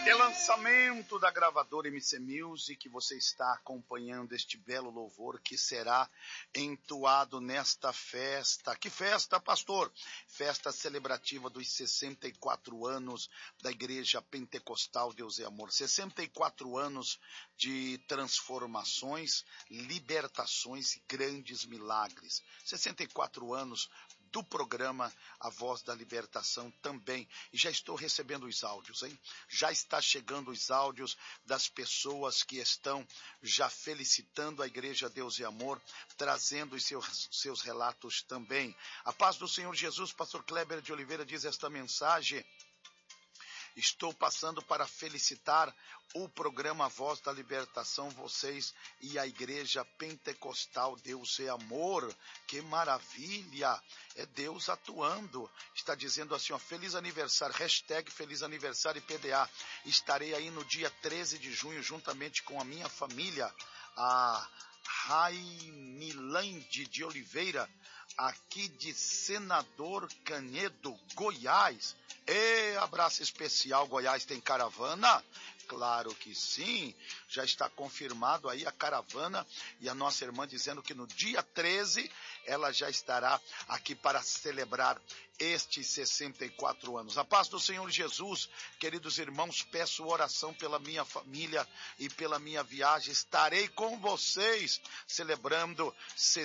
É lançamento da gravadora MC Music, você está acompanhando este belo louvor que será entoado nesta festa. Que festa, pastor? Festa celebrativa dos 64 anos da Igreja Pentecostal Deus é Amor. 64 anos de transformações, libertações e grandes milagres. 64 anos do programa A Voz da Libertação também. E já estou recebendo os áudios, hein? Já está chegando os áudios das pessoas que estão já felicitando a Igreja Deus e Amor, trazendo os seus relatos também. A paz do Senhor Jesus, pastor Kleber de Oliveira diz esta mensagem. Estou passando para felicitar o programa Voz da Libertação, vocês e a Igreja Pentecostal Deus é Amor. Que maravilha! É Deus atuando. Está dizendo assim, ó, feliz aniversário, hashtag feliz aniversário PDA. Estarei aí no dia 13 de junho, juntamente com a minha família, a Raimilande de Oliveira, aqui de Senador Canedo, Goiás. Abraço especial, Goiás tem caravana? Claro que sim, já está confirmado aí a caravana e a nossa irmã dizendo que no dia 13 ela já estará aqui para celebrar estes 64 anos. A paz do Senhor Jesus, queridos irmãos, peço oração pela minha família e pela minha viagem. Estarei com vocês celebrando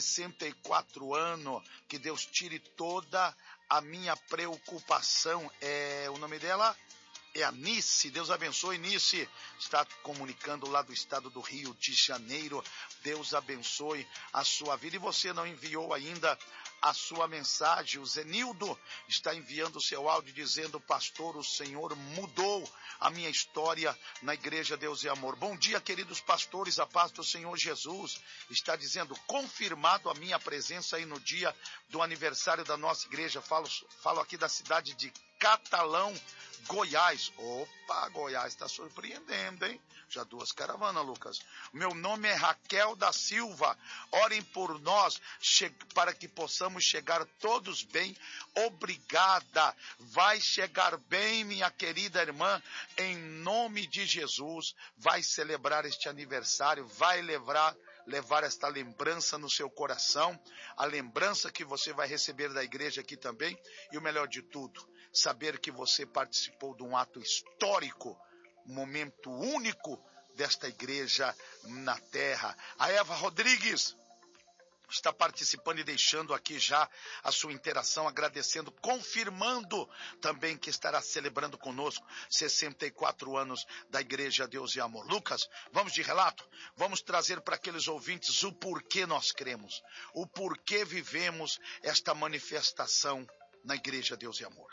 64 anos. Que Deus tire toda a minha preocupação. O nome dela é a Nice. Deus abençoe, Nice. Está comunicando lá do estado do Rio de Janeiro. Deus abençoe a sua vida. E você não enviou ainda a sua mensagem? O Zenildo está enviando o seu áudio dizendo: pastor, o Senhor mudou a minha história na Igreja Deus e Amor. Bom dia, queridos pastores, a paz do Senhor Jesus. Está dizendo: confirmado a minha presença aí no dia do aniversário da nossa igreja. Falo aqui da cidade de Catalão, Goiás. Opa, Goiás está surpreendendo, hein? Já 2 caravanas, Lucas. Meu nome é Raquel da Silva. Orem por nós para que possamos chegar todos bem. Obrigada. Vai chegar bem, minha querida irmã, em nome de Jesus. Vai celebrar este aniversário, vai levar esta lembrança no seu coração, a lembrança que você vai receber da igreja aqui também, e o melhor de tudo, saber que você participou de um ato histórico, um momento único desta igreja na terra. A Eva Rodrigues está participando e deixando aqui já a sua interação, agradecendo, confirmando também que estará celebrando conosco 64 anos da Igreja Deus e Amor. Lucas, vamos de relato? Vamos trazer para aqueles ouvintes o porquê nós cremos, o porquê vivemos esta manifestação na Igreja Deus e Amor.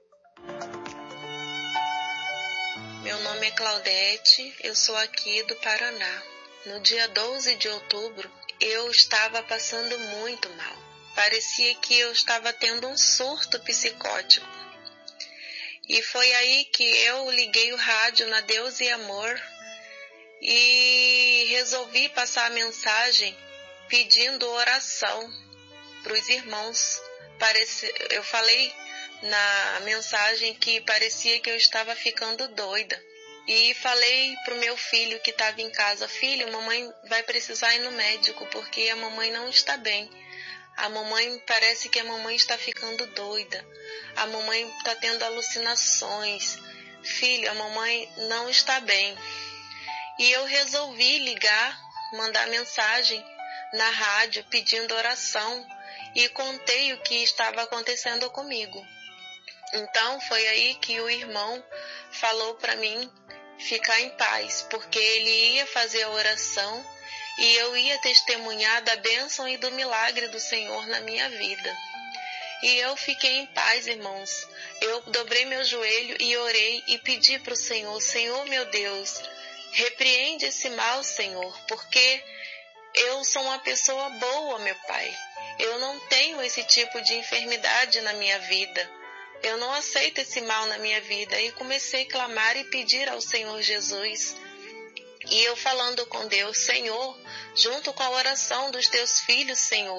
Meu nome é Claudete, eu sou aqui do Paraná. No dia 12 de outubro, eu estava passando muito mal. Parecia que eu estava tendo um surto psicótico. E foi aí que eu liguei o rádio na Deus e Amor e resolvi passar a mensagem pedindo oração para os irmãos. Eu falei na mensagem que parecia que eu estava ficando doida. E falei pro meu filho que estava em casa: filho, mamãe vai precisar ir no médico porque a mamãe não está bem. Parece que a mamãe está ficando doida. A mamãe está tendo alucinações. Filho, a mamãe não está bem. E eu resolvi ligar, mandar mensagem na rádio pedindo oração e contei o que estava acontecendo comigo. Então foi aí que o irmão falou para mim ficar em paz, porque ele ia fazer a oração e eu ia testemunhar da bênção e do milagre do Senhor na minha vida. E eu fiquei em paz, irmãos. Eu dobrei meu joelho e orei e pedi para o Senhor: Senhor meu Deus, repreende esse mal, Senhor, porque eu sou uma pessoa boa, meu Pai. Eu não tenho esse tipo de enfermidade na minha vida. Eu não aceito esse mal na minha vida. E comecei a clamar e pedir ao Senhor Jesus. E eu falando com Deus: Senhor, junto com a oração dos teus filhos, Senhor,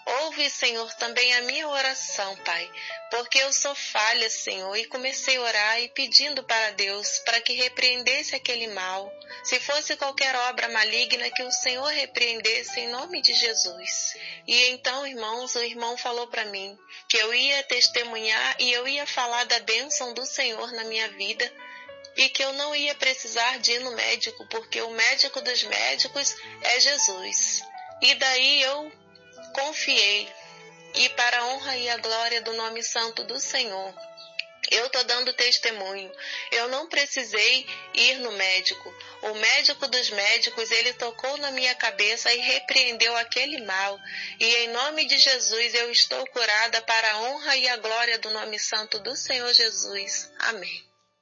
Ouve, Senhor, também a minha oração, Pai, porque eu sou falha, Senhor, e comecei a orar e pedindo para Deus para que repreendesse aquele mal. Se fosse qualquer obra maligna, que o Senhor repreendesse em nome de Jesus. E então, irmãos, o irmão falou para mim que eu ia testemunhar e eu ia falar da bênção do Senhor na minha vida e que eu não ia precisar de ir no médico, porque o médico dos médicos é Jesus. E daí eu confiei, e para a honra e a glória do nome santo do Senhor, eu estou dando testemunho. Eu não precisei ir no médico. O médico dos médicos, ele tocou na minha cabeça e repreendeu aquele mal. E em nome de Jesus eu estou curada para a honra e a glória do nome santo do Senhor Jesus. Amém.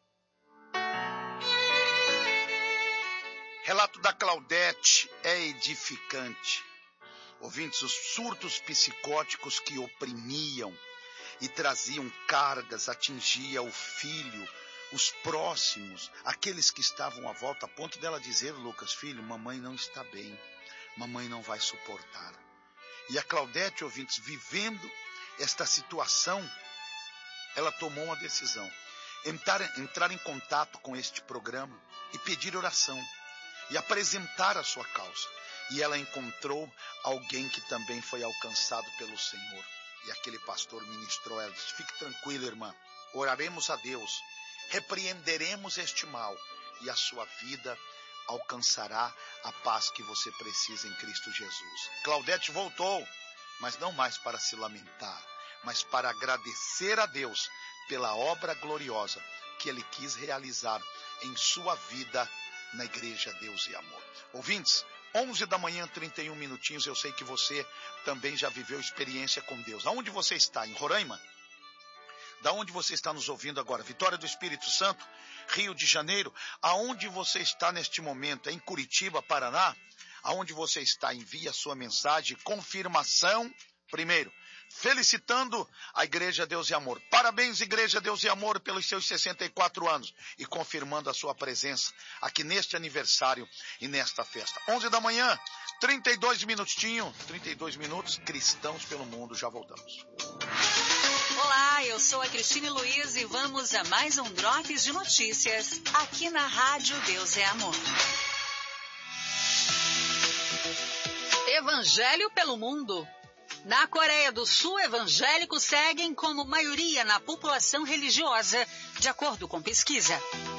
Relato da Claudete é edificante. Ouvintes, os surtos psicóticos que oprimiam e traziam cargas, atingia o filho, os próximos, aqueles que estavam à volta, a ponto dela dizer: Lucas, filho, mamãe não está bem, mamãe não vai suportar. E a Claudete, ouvintes, vivendo esta situação, ela tomou uma decisão, entrar em contato com este programa e pedir oração e apresentar a sua causa. E ela encontrou alguém que também foi alcançado pelo Senhor. E aquele pastor ministrou ela, disse: fique tranquila, irmã, oraremos a Deus, repreenderemos este mal e a sua vida alcançará a paz que você precisa em Cristo Jesus. Claudete voltou, mas não mais para se lamentar, mas para agradecer a Deus pela obra gloriosa que Ele quis realizar em sua vida na Igreja Deus e Amor. Ouvintes, 11 da manhã, 31 minutinhos, eu sei que você também já viveu experiência com Deus. Aonde você está? Em Roraima? Da onde você está nos ouvindo agora? Vitória do Espírito Santo, Rio de Janeiro? Aonde você está neste momento? Em Curitiba, Paraná? Aonde você está? Envie a sua mensagem, confirmação, primeiro, felicitando a Igreja Deus e Amor. Parabéns, Igreja Deus e Amor, pelos seus 64 anos e confirmando a sua presença aqui neste aniversário e nesta festa. 11 da manhã, 32 minutos, cristãos pelo mundo, já voltamos. Olá, eu sou a Cristine Luiz e vamos a mais um Drops de Notícias aqui na Rádio Deus é Amor. Evangelho pelo mundo. Na Coreia do Sul, evangélicos seguem como maioria na população religiosa, de acordo com pesquisa.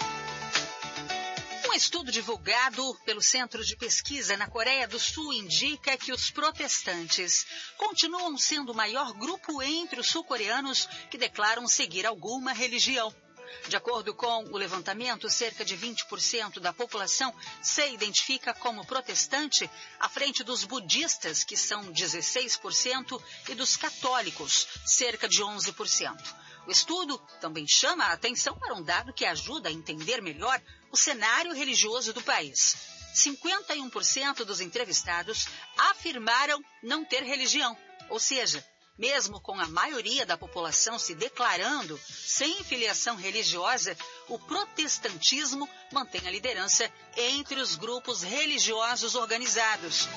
Um estudo divulgado pelo Centro de Pesquisa na Coreia do Sul indica que os protestantes continuam sendo o maior grupo entre os sul-coreanos que declaram seguir alguma religião. De acordo com o levantamento, cerca de 20% da população se identifica como protestante, à frente dos budistas, que são 16%, e dos católicos, cerca de 11%. O estudo também chama a atenção para um dado que ajuda a entender melhor o cenário religioso do país. 51% dos entrevistados afirmaram não ter religião, ou seja, mesmo com a maioria da população se declarando sem filiação religiosa, o protestantismo mantém a liderança entre os grupos religiosos organizados.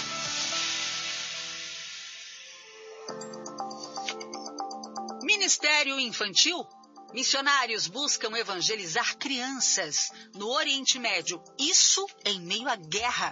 Ministério Infantil. Missionários buscam evangelizar crianças no Oriente Médio, isso em meio à guerra.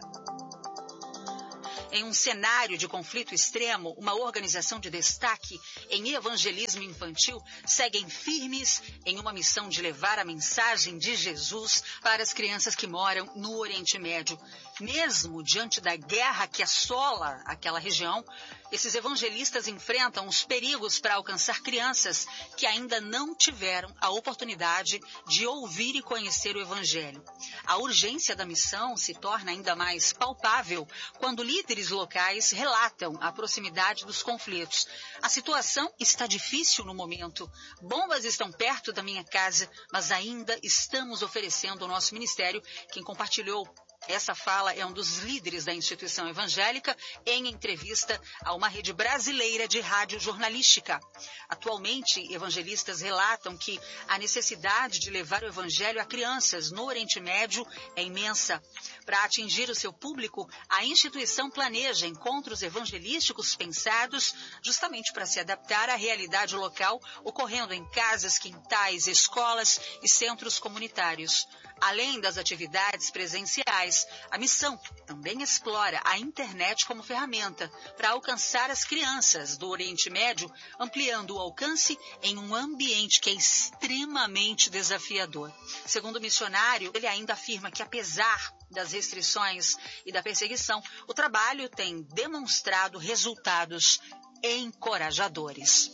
Em um cenário de conflito extremo, uma organização de destaque em evangelismo infantil seguem firmes em uma missão de levar a mensagem de Jesus para as crianças que moram no Oriente Médio. Mesmo diante da guerra que assola aquela região, esses evangelistas enfrentam os perigos para alcançar crianças que ainda não tiveram a oportunidade de ouvir e conhecer o Evangelho. A urgência da missão se torna ainda mais palpável quando líderes locais relatam a proximidade dos conflitos. A situação está difícil no momento. Bombas estão perto da minha casa, mas ainda estamos oferecendo o nosso ministério. Quem compartilhou Essa fala é um dos líderes da instituição evangélica em entrevista a uma rede brasileira de rádio jornalística. Atualmente, evangelistas relatam que a necessidade de levar o evangelho a crianças no Oriente Médio é imensa. Para atingir o seu público, a instituição planeja encontros evangelísticos pensados justamente para se adaptar à realidade local, ocorrendo em casas, quintais, escolas e centros comunitários. Além das atividades presenciais, a missão também explora a internet como ferramenta para alcançar as crianças do Oriente Médio, ampliando o alcance em um ambiente que é extremamente desafiador. Segundo o missionário, ele ainda afirma que, apesar das restrições e da perseguição, o trabalho tem demonstrado resultados encorajadores.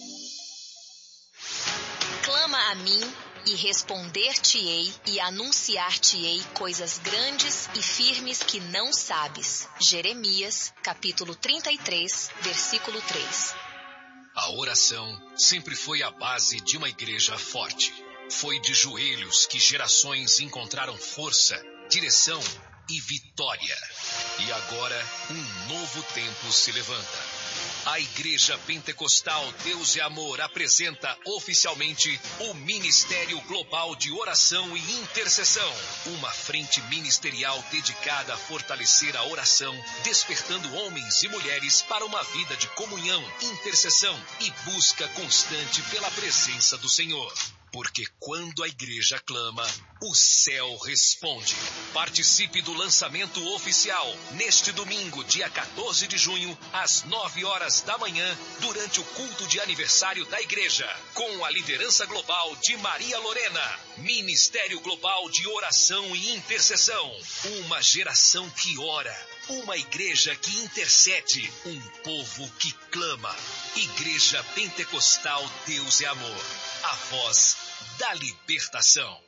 Clama a mim e responder-te-ei e anunciar-te-ei coisas grandes e firmes que não sabes. Jeremias, capítulo 33, versículo 3. A oração sempre foi a base de uma igreja forte. Foi de joelhos que gerações encontraram força, direção e vitória. E agora, um novo tempo se levanta. A Igreja Pentecostal Deus é Amor apresenta oficialmente o Ministério Global de Oração e Intercessão. Uma frente ministerial dedicada a fortalecer a oração, despertando homens e mulheres para uma vida de comunhão, intercessão e busca constante pela presença do Senhor. Porque quando a igreja clama, o céu responde. Participe do lançamento oficial neste domingo, dia 14 de junho, às 9 horas da manhã, durante o culto de aniversário da igreja, com a liderança global de Maria Lorena. Ministério Global de Oração e Intercessão. Uma geração que ora. Uma igreja que intercede. Um povo que clama. Igreja Pentecostal Deus é Amor. A voz da libertação.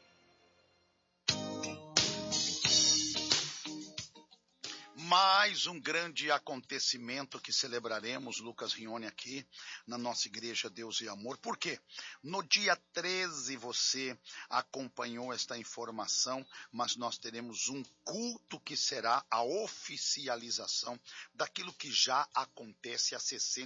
Mais um grande acontecimento que celebraremos, Lucas Rione aqui, na nossa igreja Deus e Amor. Por quê? No dia 13 você acompanhou esta informação, mas nós teremos um culto que será a oficialização daquilo que já acontece há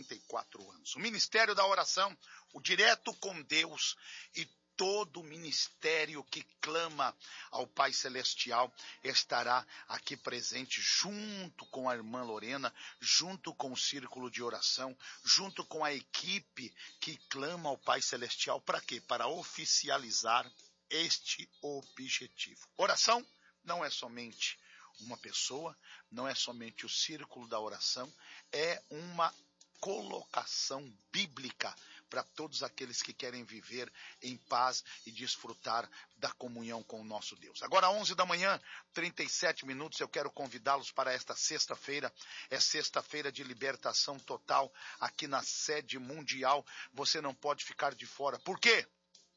64 anos. O Ministério da Oração, o Direto com Deus e todo ministério que clama ao Pai Celestial estará aqui presente junto com a irmã Lorena, junto com o círculo de oração, junto com a equipe que clama ao Pai Celestial. Para quê? Para oficializar este objetivo. Oração não é somente uma pessoa, não é somente o círculo da oração, é uma colocação bíblica para todos aqueles que querem viver em paz e desfrutar da comunhão com o nosso Deus. Agora, 11 da manhã, 37 minutos, eu quero convidá-los para esta sexta-feira. É sexta-feira de libertação total aqui na sede mundial. Você não pode ficar de fora. Por quê?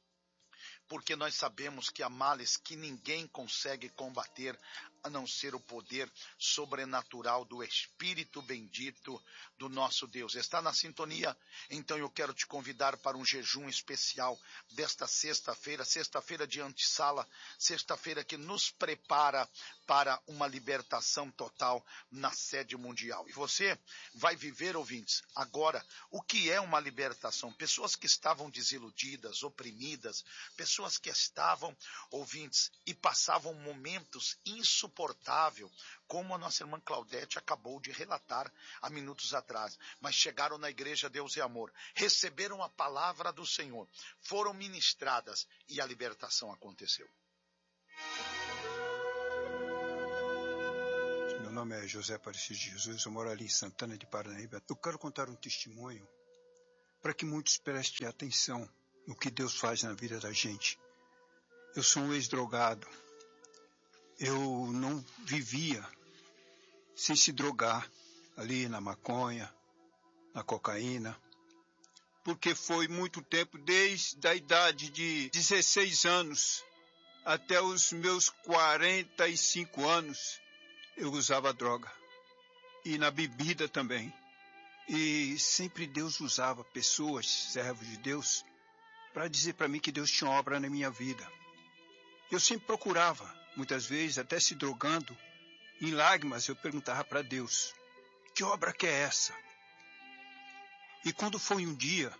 Porque nós sabemos que há males que ninguém consegue combater, a não ser o poder sobrenatural do Espírito bendito do nosso Deus. Está na sintonia? Então eu quero te convidar para um jejum especial desta sexta-feira, sexta-feira de antessala, sexta-feira que nos prepara para uma libertação total na sede mundial. E você vai viver, ouvintes, agora o que é uma libertação. Pessoas que estavam desiludidas, oprimidas, pessoas que estavam, ouvintes, e passavam momentos insuportáveis, como a nossa irmã Claudete acabou de relatar há minutos atrás, mas chegaram na igreja Deus e Amor, receberam a palavra do Senhor, foram ministradas e a libertação aconteceu. Meu nome é José Aparecido de Jesus, eu moro ali em Santana de Parnaíba. Eu quero contar um testemunho para que muitos prestem atenção no que Deus faz na vida da gente. Eu sou um ex-drogado. Eu não vivia sem se drogar ali na maconha, na cocaína, porque foi muito tempo, desde a idade de 16 anos até os meus 45 anos, eu usava droga. E na bebida também. E sempre Deus usava pessoas, servos de Deus, para dizer para mim que Deus tinha obra na minha vida. Eu sempre procurava, muitas vezes, até se drogando, Em lágrimas eu perguntava para Deus, que obra que é essa? E quando foi um dia,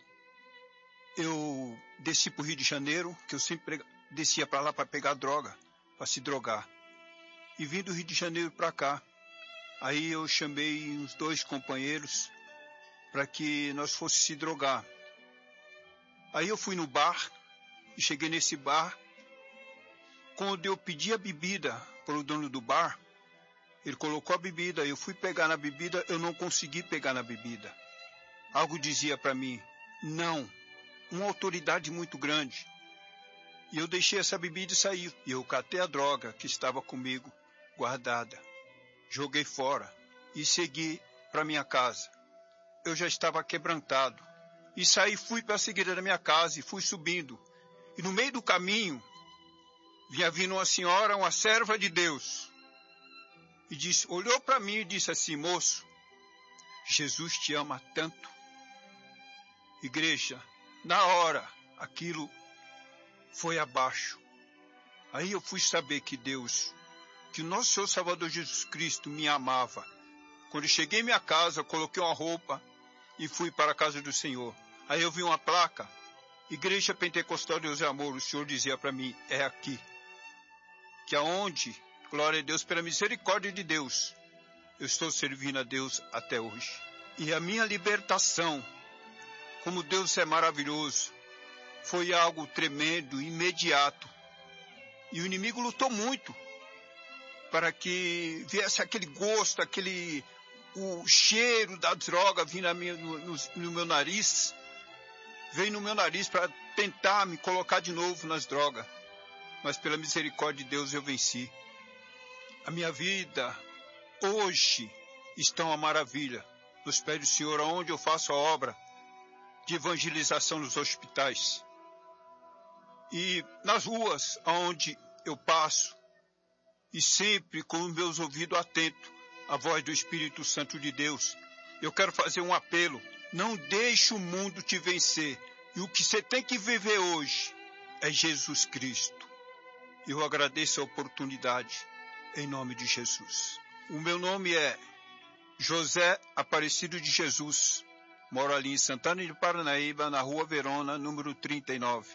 eu desci para o Rio de Janeiro, que eu sempre descia para lá para pegar droga, para se drogar. E vim do Rio de Janeiro para cá. Aí eu chamei uns 2 companheiros para que nós fôssemos se drogar. Aí eu fui no bar, e cheguei nesse bar. Quando eu pedi a bebida para o dono do bar, ele colocou a bebida, eu fui pegar na bebida, eu não consegui pegar na bebida. Algo dizia para mim, não, uma autoridade muito grande. E eu deixei essa bebida e saí. E eu catei a droga que estava comigo, guardada. Joguei fora e segui para minha casa. Eu já estava quebrantado. E saí, fui para a seguida da minha casa e fui subindo. E no meio do caminho, vinha vindo uma senhora, uma serva de Deus. E disse, olhou para mim e disse assim, moço, Jesus te ama tanto. Igreja, na hora, aquilo foi abaixo. Aí eu fui saber que Deus, que o nosso Senhor Salvador Jesus Cristo me amava. Quando eu cheguei em minha casa, eu coloquei uma roupa e fui para a casa do Senhor. Aí eu vi uma placa, Igreja Pentecostal Deus é Amor. O Senhor dizia para mim, é aqui. Que aonde, glória a Deus, pela misericórdia de Deus, eu estou servindo a Deus até hoje. E a minha libertação, como Deus é maravilhoso, foi algo tremendo, imediato. E o inimigo lutou muito para que viesse aquele gosto, o cheiro da droga vir no meu nariz. Veio no meu nariz para tentar me colocar de novo nas drogas. Mas pela misericórdia de Deus eu venci. A minha vida hoje está uma maravilha. Nos pés do Senhor, onde eu faço a obra de evangelização nos hospitais. E nas ruas onde eu passo. E sempre com os meus ouvidos atentos à voz do Espírito Santo de Deus. Eu quero fazer um apelo. Não deixe o mundo te vencer. E o que você tem que viver hoje é Jesus Cristo. Eu agradeço a oportunidade em nome de Jesus. O meu nome é José Aparecido de Jesus. Moro ali em Santana de Parnaíba, na Rua Verona, número 39.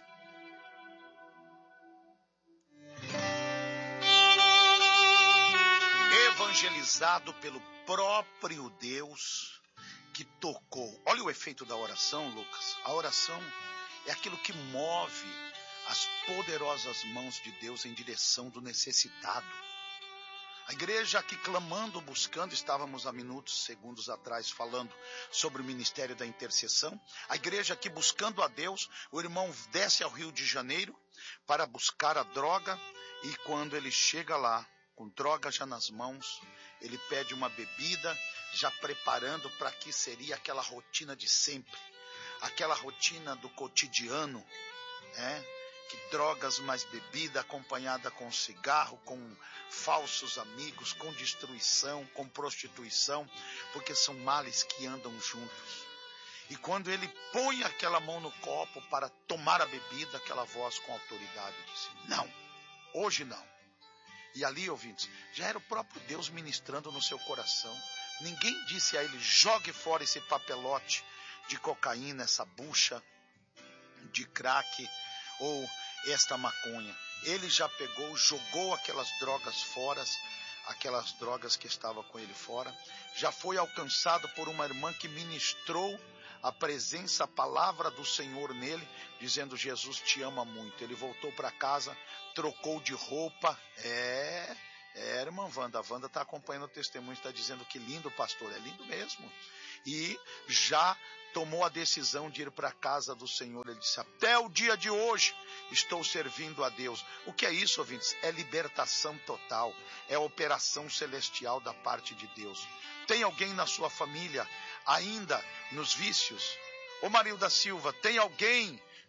Evangelizado pelo próprio Deus que tocou. Olha o efeito da oração, Lucas. A oração é aquilo que move as poderosas mãos de Deus em direção do necessitado. A igreja aqui clamando, buscando, estávamos há minutos, segundos atrás falando sobre o ministério da intercessão. A igreja aqui buscando a Deus, o irmão desce ao Rio de Janeiro para buscar a droga e quando ele chega lá, com droga já nas mãos, ele pede uma bebida, já preparando para que seria aquela rotina de sempre, aquela rotina do cotidiano, que drogas mais bebida acompanhada com cigarro, com falsos amigos, com destruição, com prostituição, porque são males que andam juntos. E quando ele põe aquela mão no copo para tomar a bebida, aquela voz com autoridade disse, não, hoje não. E ali, ouvintes, já era o próprio Deus ministrando no seu coração. Ninguém disse a ele, jogue fora esse papelote de cocaína, essa bucha de crack ou esta maconha. Ele já pegou, jogou aquelas drogas fora, aquelas drogas que estavam com ele fora. Já foi alcançado por uma irmã que ministrou a presença, a palavra do Senhor nele, dizendo, Jesus te ama muito. Ele voltou para casa, trocou de roupa. Irmã Wanda, a Wanda está acompanhando o testemunho, está dizendo que lindo, pastor, é lindo mesmo. E já tomou a decisão de ir para a casa do Senhor. Ele disse, até o dia de hoje estou servindo a Deus. O que é isso, ouvintes? É libertação total, é operação celestial da parte de Deus. Tem alguém na sua família ainda nos vícios? Ô Marilda Silva, tem alguém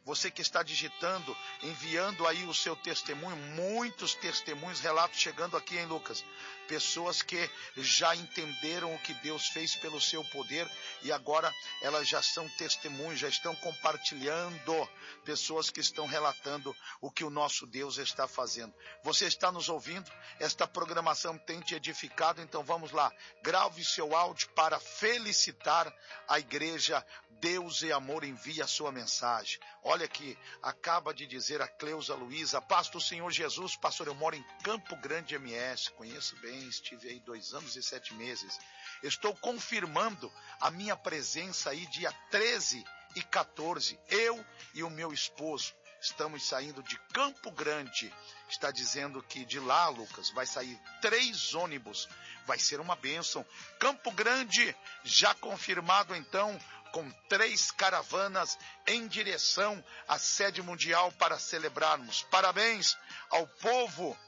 você que está digitando, enviando aí o seu testemunho, muitos testemunhos, relatos chegando aqui, hein, Lucas? Pessoas que já entenderam o que Deus fez pelo seu poder e agora elas já são testemunhos, já estão compartilhando, pessoas que estão relatando o que o nosso Deus está fazendo. Você está nos ouvindo? Esta programação tem te edificado, então vamos lá, grave seu áudio para felicitar a igreja Deus e Amor. Envia a sua mensagem. Olha aqui, acaba de dizer a Cleusa Luiza: paz do Senhor Jesus, pastor, eu moro em Campo Grande, MS, conheço bem, estive aí 2 anos e 7 meses. Estou confirmando a minha presença aí dia 13 e 14, eu e o meu esposo. Estamos saindo de Campo Grande. Está dizendo que de lá, Lucas, vai sair 3 ônibus. Vai ser uma bênção. Campo Grande, já confirmado então, com 3 caravanas em direção à sede mundial para celebrarmos. Parabéns ao povo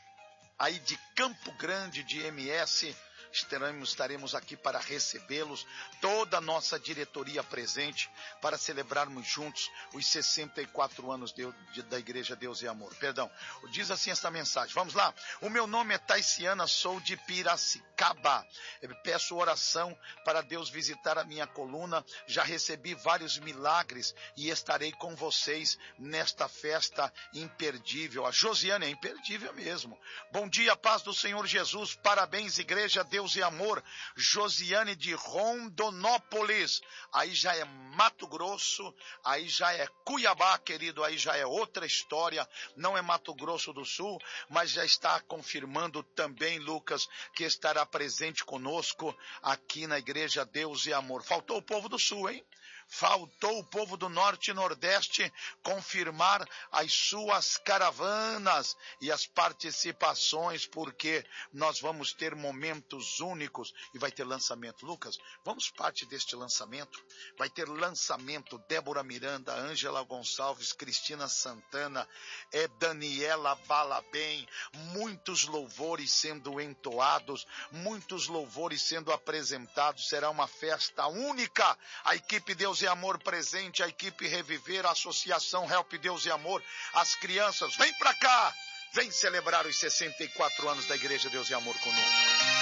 aí de Campo Grande, de MS. Estaremos aqui para recebê-los, toda a nossa diretoria presente, para celebrarmos juntos os 64 anos da Igreja Deus e Amor. Perdão, diz assim esta mensagem, vamos lá. O meu nome é Taiciana, sou de Piracicaba. Eu peço oração para Deus visitar a minha coluna. Já recebi vários milagres e estarei com vocês nesta festa imperdível. A Josiane é imperdível mesmo. Bom dia, paz do Senhor Jesus. Parabéns, Igreja Deus e Amor. Josiane de Rondonópolis. Aí já é Mato Grosso, aí já é Cuiabá, querido, aí já é outra história. Não é Mato Grosso do Sul, mas já está confirmando também, Lucas, que estará presente conosco aqui na Igreja Deus e Amor. Faltou o povo do Sul, hein? Faltou o povo do Norte e Nordeste confirmar as suas caravanas e as participações, porque nós vamos ter momentos únicos e vai ter lançamento. Lucas, vamos parte deste lançamento? Vai ter lançamento, Débora Miranda, Ângela Gonçalves, Cristina Santana, Daniela Balabem, muitos louvores sendo entoados, muitos louvores sendo apresentados. Será uma festa única. A equipe Deus e Amor presente, a equipe Reviver, a associação Help Deus e Amor, as crianças, vem pra cá, vem celebrar os 64 anos da Igreja Deus e Amor conosco.